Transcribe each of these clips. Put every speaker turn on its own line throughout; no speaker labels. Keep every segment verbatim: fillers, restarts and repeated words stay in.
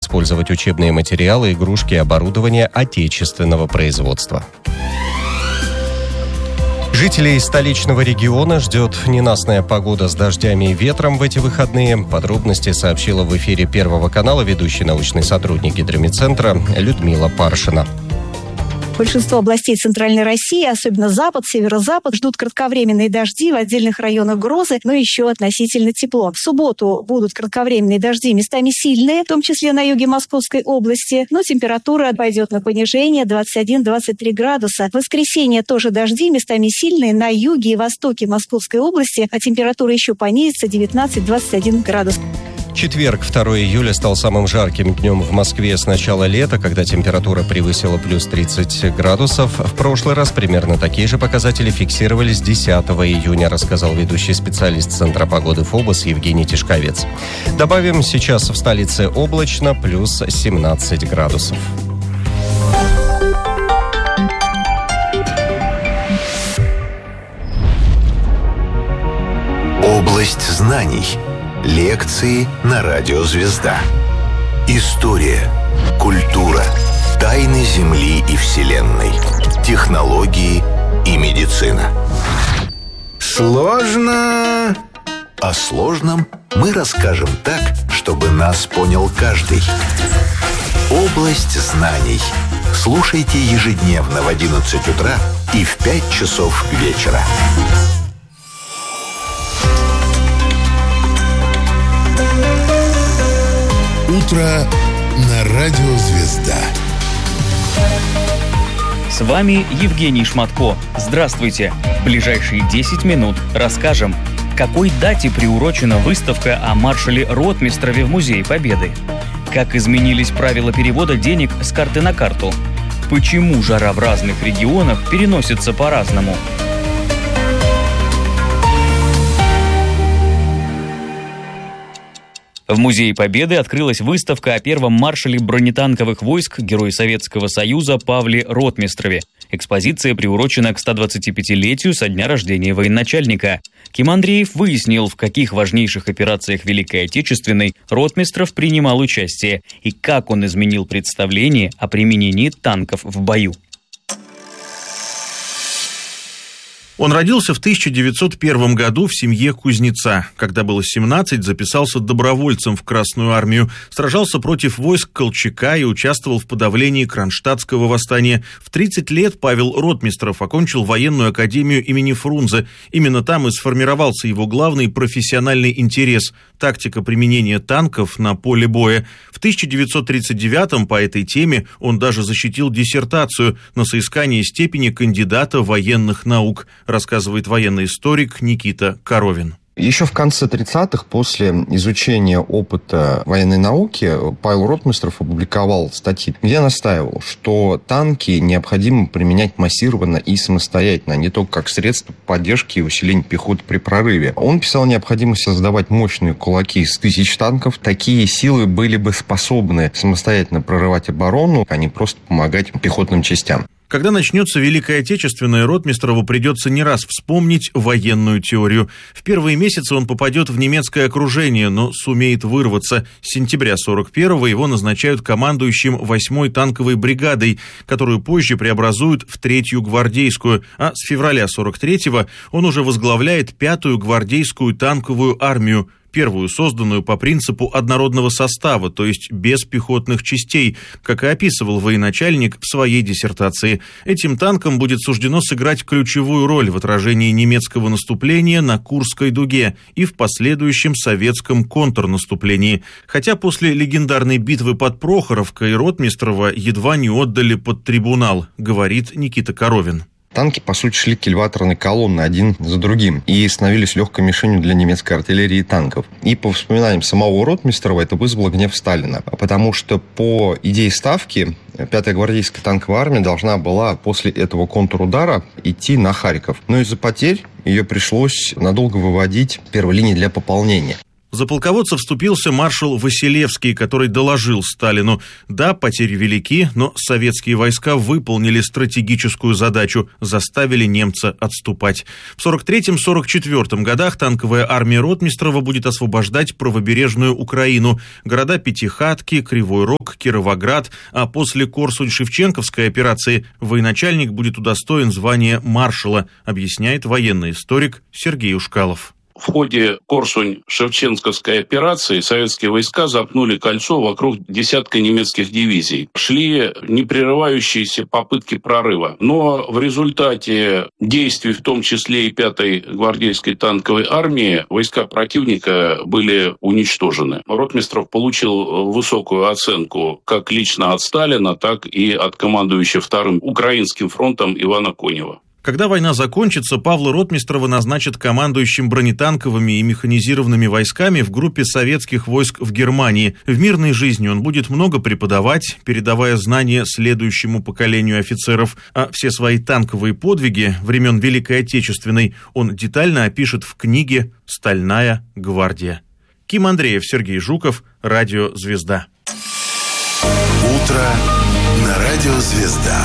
использовать учебные материалы, игрушки и оборудование отечественного производства. Жителей столичного региона ждет ненастная погода с дождями и ветром в эти выходные. Подробности сообщила в эфире Первого канала ведущий научный сотрудник Гидромедцентра Людмила Паршина.
Большинство областей Центральной России, особенно запад, северо-запад, ждут кратковременные дожди, в отдельных районах грозы, но еще относительно тепло. В субботу будут кратковременные дожди, местами сильные, в том числе на юге Московской области, но температура пойдет на понижение двадцать один - двадцать три градуса. В воскресенье тоже дожди, местами сильные на юге и востоке Московской области, а температура еще понизится девятнадцать - двадцать один градус.
Четверг, второго июля, стал самым жарким днем в Москве с начала лета, когда температура превысила плюс тридцать градусов. В прошлый раз примерно такие же показатели фиксировались десятого июня, рассказал ведущий специалист Центра погоды ФОБОС Евгений Тишковец. Добавим, сейчас в столице облачно, плюс семнадцать градусов.
Область знаний. Лекции на радио «Звезда». История, культура, тайны Земли и Вселенной, технологии и медицина. Сложно. О сложном мы расскажем так, чтобы нас понял каждый. Область знаний. Слушайте ежедневно в одиннадцать утра и в пять часов вечера.
Утро на радио «Звезда».
С вами Евгений Шматко. Здравствуйте. В ближайшие десять минут расскажем, к какой дате приурочена выставка о маршале Ротмистрове в Музее Победы, как изменились правила перевода денег с карты на карту, почему жара в разных регионах переносится по-разному. В Музее Победы открылась выставка о первом маршале бронетанковых войск, герое Советского Союза Павле Ротмистрове. Экспозиция приурочена к ста двадцатипятилетию со дня рождения военачальника. Ким Андреев выяснил, в каких важнейших операциях Великой Отечественной Ротмистров принимал участие и как он изменил представление о применении танков в бою.
Он родился в тысяча девятьсот первом году в семье кузнеца. Когда было семнадцать, записался добровольцем в Красную армию, сражался против войск Колчака и участвовал в подавлении Кронштадтского восстания. В тридцать лет Павел Ротмистров окончил военную академию имени Фрунзе. Именно там и сформировался его главный профессиональный интерес – тактика применения танков на поле боя. В тысяча девятьсот тридцать девятом по этой теме он даже защитил диссертацию на соискание степени кандидата военных наук, рассказывает военный историк Никита Коровин.
Еще в конце тридцатых, после изучения опыта военной науки, Павел Ротмистров опубликовал статьи, где настаивал, что танки необходимо применять массированно и самостоятельно, а не только как средство поддержки и усиления пехоты при прорыве. Он писал необходимость создавать мощные кулаки из тысяч танков. Такие силы были бы способны самостоятельно прорывать оборону, а не просто помогать пехотным частям.
Когда начнется Великая Отечественная, Ротмистрову придется не раз вспомнить военную теорию. В первые месяцы он попадет в немецкое окружение, но сумеет вырваться. С сентября сорок первого его назначают командующим восьмой танковой бригадой, которую позже преобразуют в третью гвардейскую, а с февраля сорок третьего он уже возглавляет пятую гвардейскую танковую армию, первую, созданную по принципу однородного состава, то есть без пехотных частей, как и описывал военачальник в своей диссертации. Этим танкам будет суждено сыграть ключевую роль в отражении немецкого наступления на Курской дуге и в последующем советском контрнаступлении. Хотя после легендарной битвы под Прохоровкой Ротмистрова едва не отдали под трибунал, говорит Никита Коровин.
Танки, по сути, шли кильваторной колонной один за другим и становились легкой мишенью для немецкой артиллерии и танков. И по воспоминаниям самого Ротмистрова это вызвало гнев Сталина, потому что по идее ставки пятая гвардейская танковая армия должна была после этого контрудара идти на Харьков. Но из-за потерь ее пришлось надолго выводить в первой линии для пополнения.
За полководца вступился маршал Василевский, который доложил Сталину: да, потери велики, но советские войска выполнили стратегическую задачу, заставили немца отступать. В сорок третьем — сорок четвёртом годах танковая армия Ротмистрова будет освобождать правобережную Украину, города Пятихатки, Кривой Рог, Кировоград, а после Корсунь-Шевченковской операции военачальник будет удостоен звания маршала, объясняет военный историк Сергей Ушкалов.
В ходе Корсунь-Шевченковской операции советские войска замкнули кольцо вокруг десятка немецких дивизий. Шли непрерывающиеся попытки прорыва. Но в результате действий, в том числе и пятой гвардейской танковой армии, войска противника были уничтожены. Ротмистров получил высокую оценку как лично от Сталина, так и от командующего Вторым Украинским фронтом Ивана Конева.
Когда война закончится, Павла Ротмистрова назначат командующим бронетанковыми и механизированными войсками в группе советских войск в Германии. В мирной жизни он будет много преподавать, передавая знания следующему поколению офицеров, а все свои танковые подвиги времен Великой Отечественной он детально опишет в книге «Стальная гвардия». Ким Андреев, Сергей Жуков, Радио «Звезда».
Утро на Радио «Звезда».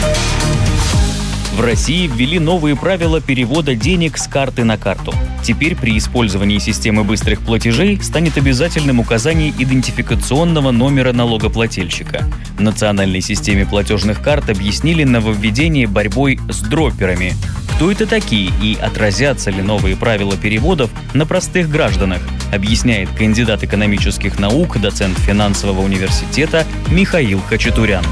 В России ввели новые правила перевода денег с карты на карту. Теперь при использовании системы быстрых платежей станет обязательным указание идентификационного номера налогоплательщика. В национальной системе платежных карт объяснили нововведение борьбой с дропперами. Кто это такие и отразятся ли новые правила переводов на простых гражданах, объясняет кандидат экономических наук, доцент финансового университета Михаил Хачатурян.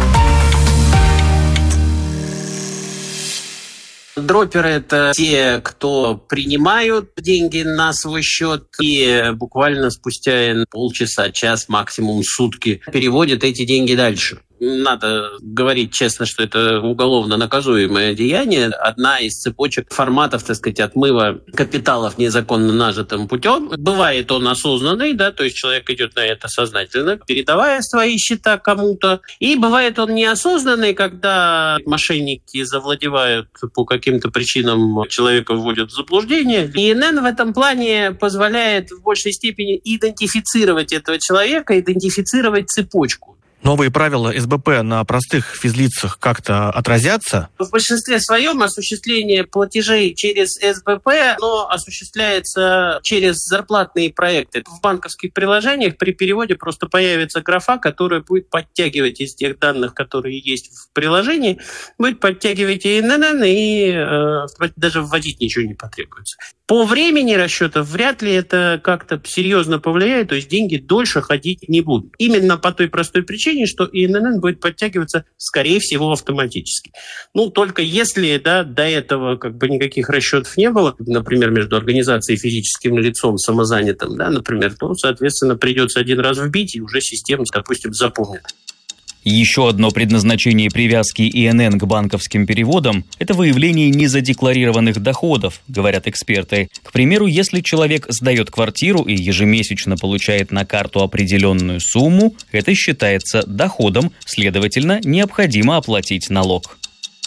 Дропперы – это те, кто принимают деньги на свой счет и буквально спустя полчаса, час, максимум сутки переводят эти деньги дальше. Надо говорить честно, что это уголовно наказуемое деяние. Одна из цепочек форматов, так сказать, отмыва капиталов незаконно нажитым путем. Бывает он осознанный, да, то есть человек идет на это сознательно, передавая свои счета кому-то. И бывает он неосознанный, когда мошенники завладевают по каким-то причинам, человека вводят в заблуждение. И эн эн в этом плане позволяет в большей степени идентифицировать этого человека, идентифицировать цепочку.
Новые правила эс бэ пэ на простых физлицах как-то отразятся?
В большинстве своем осуществление платежей через эс бэ пэ, оно осуществляется через зарплатные проекты. В банковских приложениях при переводе просто появится графа, которая будет подтягивать из тех данных, которые есть в приложении, будет подтягивать и эн эн эн, и э, даже вводить ничего не потребуется. По времени расчетов вряд ли это как-то серьезно повлияет, то есть деньги дольше ходить не будут. Именно по той простой причине, что и эн эн эн будет подтягиваться, скорее всего, автоматически. Ну, только если, да, до этого как бы никаких расчетов не было, например, между организацией и физическим лицом самозанятым, да, например, то, соответственно, придется один раз вбить, и уже система, допустим, запомнит.
Еще одно предназначение привязки и эн эн к банковским переводам – это выявление незадекларированных доходов, говорят эксперты. К примеру, если человек сдает квартиру и ежемесячно получает на карту определенную сумму, это считается доходом, следовательно, необходимо оплатить налог.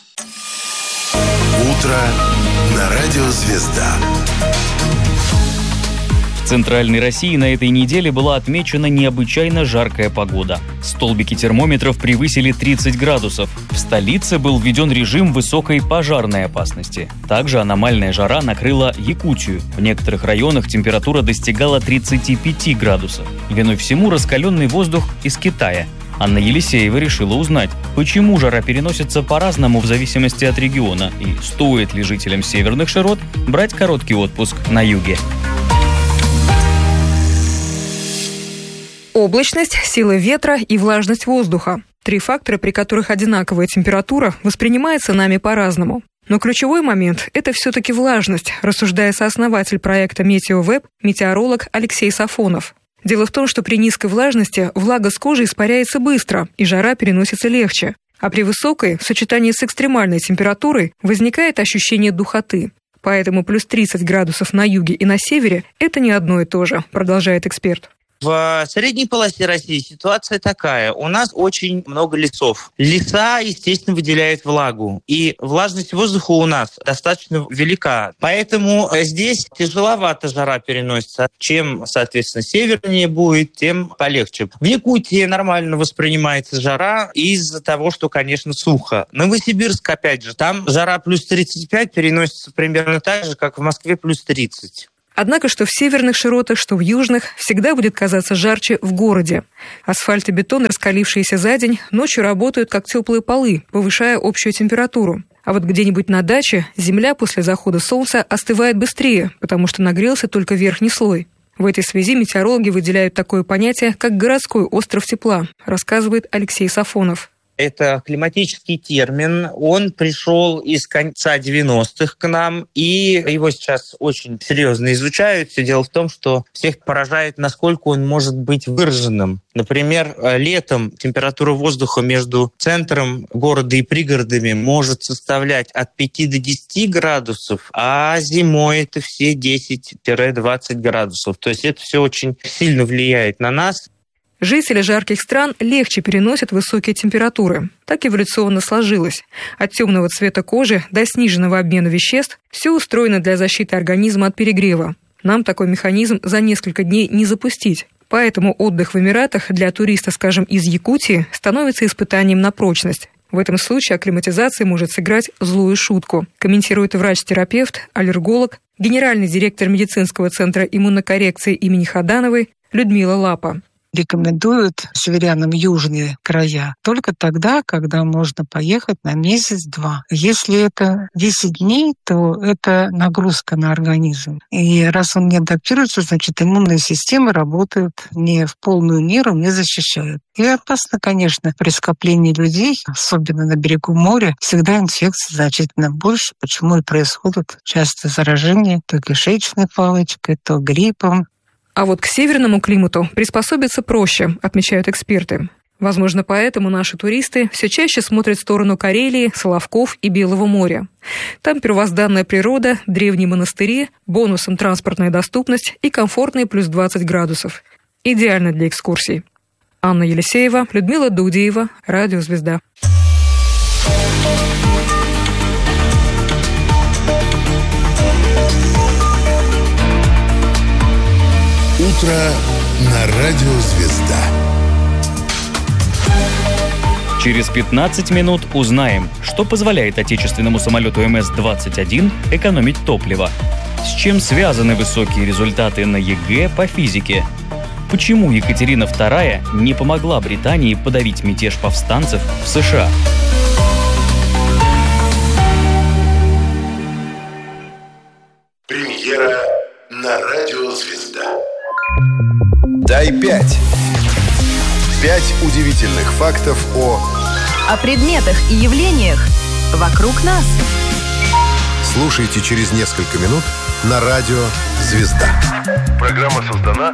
Утро на Радио «Звезда».
В Центральной России на этой неделе была отмечена необычайно жаркая погода. Столбики термометров превысили тридцать градусов. В столице был введен режим высокой пожарной опасности. Также аномальная жара накрыла Якутию. В некоторых районах температура достигала тридцати пяти градусов. Виной всему раскаленный воздух из Китая. Анна Елисеева решила узнать, почему жара переносится по-разному в зависимости от региона и стоит ли жителям северных широт брать короткий отпуск на юге.
Облачность, сила ветра и влажность воздуха. Три фактора, при которых одинаковая температура воспринимается нами по-разному. Но ключевой момент – это все-таки влажность, рассуждая сооснователь проекта «Метеовеб», метеоролог Алексей Сафонов. Дело в том, что при низкой влажности влага с кожи испаряется быстро, и жара переносится легче. А при высокой, в сочетании с экстремальной температурой, возникает ощущение духоты. Поэтому плюс тридцать градусов на юге и на севере – это не одно и то же, продолжает эксперт.
В средней полосе России ситуация такая. У нас очень много лесов. Леса, естественно, выделяют влагу. И влажность воздуха у нас достаточно велика. Поэтому здесь тяжеловато жара переносится. Чем, соответственно, севернее будет, тем полегче. В Якутии нормально воспринимается жара из-за того, что, конечно, сухо. Новосибирск, опять же, там жара плюс тридцать пять переносится примерно так же, как в Москве плюс тридцать.
Однако, что в северных широтах, что в южных, всегда будет казаться жарче в городе. Асфальт и бетон, раскалившиеся за день, ночью работают как теплые полы, повышая общую температуру. А вот где-нибудь на даче земля после захода солнца остывает быстрее, потому что нагрелся только верхний слой. В этой связи метеорологи выделяют такое понятие, как городской остров тепла, рассказывает Алексей Сафонов.
Это климатический термин. Он пришел из конца девяностых к нам, и его сейчас очень серьезно изучают. Все дело в том, что всех поражает, насколько он может быть выраженным. Например, летом температура воздуха между центром города и пригородами может составлять от пяти до десяти градусов, а зимой это все десять-двадцать градусов. То есть это все очень сильно влияет на нас.
Жители жарких стран легче переносят высокие температуры. Так эволюционно сложилось. От темного цвета кожи до сниженного обмена веществ все устроено для защиты организма от перегрева. Нам такой механизм за несколько дней не запустить. Поэтому отдых в Эмиратах для туриста, скажем, из Якутии становится испытанием на прочность. В этом случае акклиматизация может сыграть злую шутку, комментирует врач-терапевт, аллерголог, генеральный директор медицинского центра иммунокоррекции имени Ходановой Людмила Лапа.
Рекомендуют северянам южные края только тогда, когда можно поехать на месяц-два. Если это десять дней, то это нагрузка на организм. И раз он не адаптируется, значит, иммунная система работает не в полную меру, не защищает. И опасно, конечно, при скоплении людей, особенно на берегу моря, всегда инфекций значительно больше, почему и происходит часто заражение то кишечной палочкой, то гриппом.
А вот к северному климату приспособиться проще, отмечают эксперты. Возможно, поэтому наши туристы все чаще смотрят в сторону Карелии, Соловков и Белого моря. Там первозданная природа, древние монастыри, бонусом транспортная доступность и комфортные плюс двадцать градусов. Идеально для экскурсий. Анна Елисеева, Людмила Дудеева, Радио «Звезда».
Утро на Радио «Звезда».
Через пятнадцать минут узнаем, что позволяет отечественному самолету эм эс двадцать один экономить топливо. С чем связаны высокие результаты на ЕГЭ по физике? Почему Екатерина вторая не помогла Британии подавить мятеж повстанцев в США?
Премьера на Радио «Звезда».
Дай пять. Пять удивительных фактов о...
О предметах и явлениях вокруг нас.
Слушайте через несколько минут на Радио «Звезда».
Программа создана